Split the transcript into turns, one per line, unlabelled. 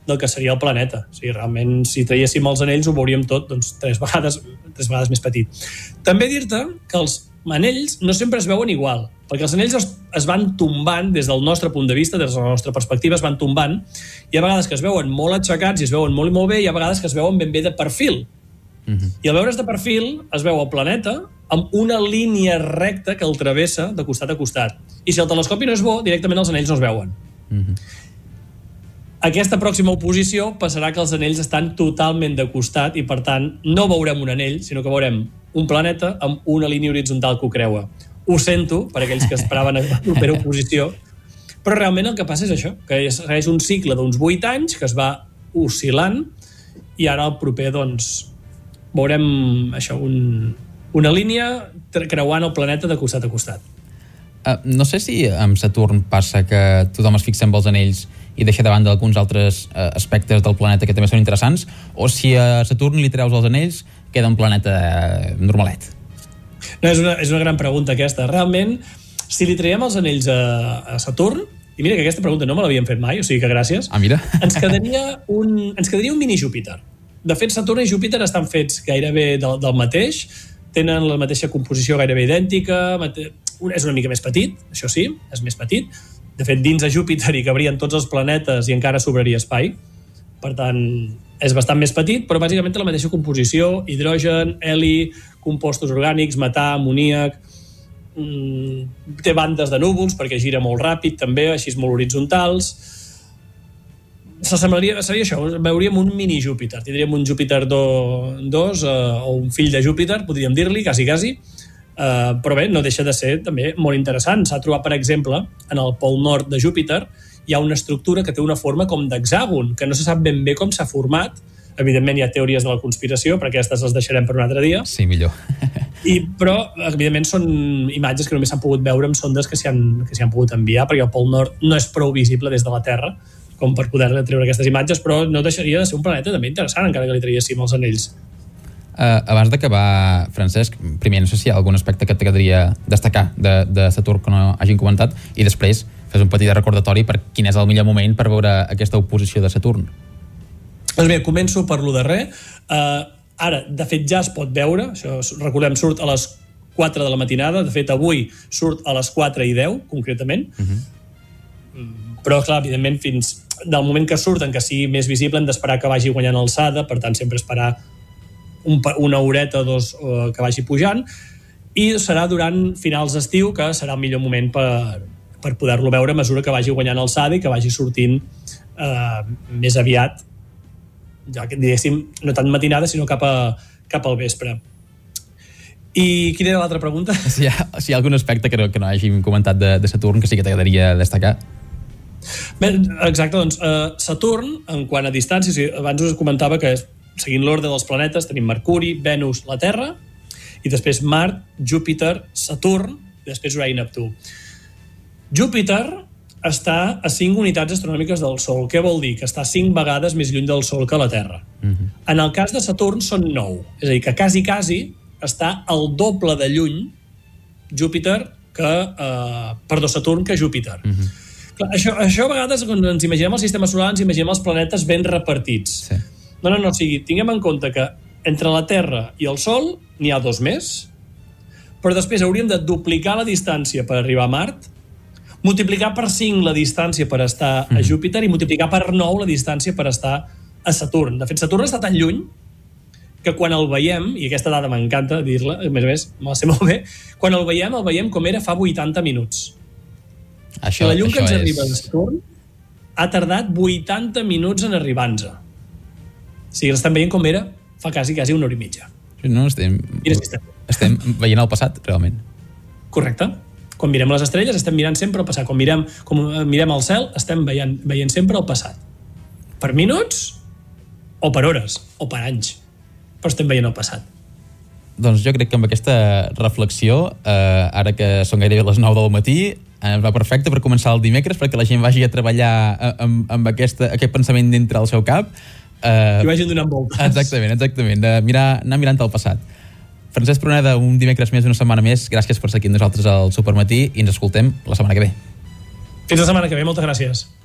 del que seria el planeta. O sigui, realment, si traiéssim els anells, ho veuríem tot doncs, tres vegades més petit. També dir-te que els anells no sempre es veuen igual, perquè els anells es van tombant des del nostre punt de vista, des de la nostra perspectiva, es van tombant. Hi ha vegades que es veuen molt aixecats i es veuen molt i molt bé, i hi ha vegades que es veuen ben bé de perfil. I al veure's de perfil es veu el planeta amb una línia recta que el travessa de costat a costat. I si el telescopi no és bo, directament els anells no es veuen. Aquesta pròxima oposició passarà que els anells estan totalment de costat i, per tant, no veurem un anell, sinó que veurem un planeta amb una línia horitzontal que ho creua. Ho sento per aquells que esperaven la propera oposició, però realment el que passa és això, que segueix un cicle d'uns 8 anys que es va oscil·lant i ara el proper, doncs, veurem això, una línia creuant el planeta de costat a costat.
No sé si amb Saturn passa que tothom es fixa en els anells i deixa de banda alguns altres aspectes del planeta que també són interessants, o si a Saturn li treus els anells queda un planeta normalet?
No, és una gran pregunta aquesta. Realment, si li traiem els anells a Saturn, i mira que aquesta pregunta no me l'havien fet mai, o sigui que gràcies,
mira.
ens quedaria un mini Júpiter. De fet, Saturn i Júpiter estan fets gairebé del mateix, tenen la mateixa composició gairebé idèntica, és una mica més petit, això sí, és més petit. De fet, dins de Júpiter hi cabrien tots els planetes i encara sobraria espai. Per tant, és bastant més petit, però bàsicament té la mateixa composició, hidrogen, heli, compostos orgànics, metà, amoníac, té bandes de núvols perquè gira molt ràpid també, així molt horitzontals. Seria això, veuríem un mini Júpiter, tindríem un Júpiter 2 o un fill de Júpiter, podríem dir-li, quasi, però bé, no deixa de ser també molt interessant. S'ha trobat, per exemple, en el pol nord de Júpiter hi ha una estructura que té una forma com d'hexàgon, que no se sap ben bé com s'ha format. Evidentment hi ha teories de la conspiració, però aquestes les deixarem per un altre dia.
Sí, millor.
Però, evidentment, són imatges que només s'han pogut veure amb sondes que s'hi han pogut enviar, perquè el pol nord no és prou visible des de la Terra com per poder treure aquestes imatges, però no deixaria de ser un planeta també interessant, encara que li traiéssim els anells.
Abans d'acabar, Francesc, primer, no sé si hi ha algun aspecte que t'agradaria destacar de Saturn que no hagin comentat, i després fes un petit recordatori per quin és el millor moment per veure aquesta oposició de Saturn.
Doncs bé, començo per lo darrer. Ara, de fet, ja es pot veure, això, recordem, surt a les 4 de la matinada, de fet, avui surt a les 4:10, concretament, però, clar, evidentment, fins del moment que surten, que sigui més visible, hem d'esperar que vagi guanyant alçada, per tant, sempre esperar una horeta o dos que vagi pujant, i serà durant finals d'estiu que serà el millor moment per poder-lo veure a mesura que vagi guanyant alçada i que vagi sortint més aviat, ja que diguéssim, no tant matinada, sinó cap al vespre. I quina era l'altra pregunta?
Si hi ha algun aspecte que no hàgim comentat de Saturn que sí que t'agradaria destacar.
Bé, exacte, doncs Saturn, en quant a distàncies, abans us comentava que seguint l'ordre dels planetes tenim Mercuri, Venus, la Terra, i després Mart, Júpiter, Saturn, i després Urà i Neptú. Júpiter està a 5 unitats astronòmiques del Sol. Què vol dir? Que està 5 vegades més lluny del Sol que la Terra. En el cas de Saturn són 9. És a dir, que quasi està al doble de lluny Saturn que Júpiter. Això a vegades, quan ens imaginem el sistema solar, ens imaginem els planetes ben repartits.
Sí.
No, o sigui, tinguem en compte que entre la Terra i el Sol n'hi ha 2 més, però després hauríem de duplicar la distància per arribar a Mart, multiplicar per 5 la distància per estar a Júpiter i multiplicar per 9 la distància per estar a Saturn. De fet, Saturn està tan lluny que quan el veiem, i aquesta dada m'encanta dir-la, a més, me la sé molt bé, quan el veiem com era fa 80 minuts. La llum que ens arriba de Saturn ha tardat 80 minuts en arribar-nos. O sigui, l'estem veient com era fa quasi 1 hora i mitja.
No, estem veient el passat, realment.
Correcte. Quan mirem les estrelles estem mirant sempre el passat. Quan mirem el cel estem veient sempre el passat. Per minuts o per hores o per anys. Però estem veient el passat.
Doncs jo crec que amb aquesta reflexió, ara que són gairebé les 9 del matí, va perfecte per començar el dimecres, perquè la gent vagi a treballar amb aquest pensament dintre del seu cap.
I vagin donant voltes.
Exactament. Anar mirant el passat. Francesc Pruneda, un dimecres més, una setmana més. Gràcies per ser aquí amb nosaltres al Supermatí i ens escoltem la setmana que ve.
Fins la setmana que ve, moltes gràcies.